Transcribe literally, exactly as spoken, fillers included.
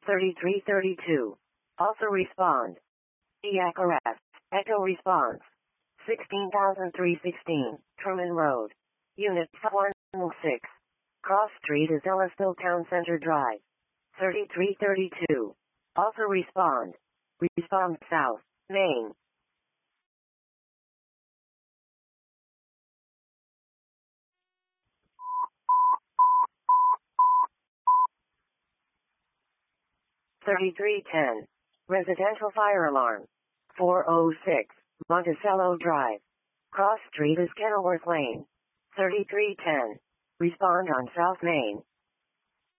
thirty-three thirty-two. Also respond. Eac arrest. Echo response. sixteen thousand three hundred sixteen, Truman Road. Unit one six. Cross Street is Ellisville Town Center Drive. thirty-three thirty-two. Also respond. Respond south, Main. thirty-three ten. Residential fire alarm. four oh six. Monticello Drive. Cross Street is Kenilworth Lane. thirty-three ten. Respond on South Main.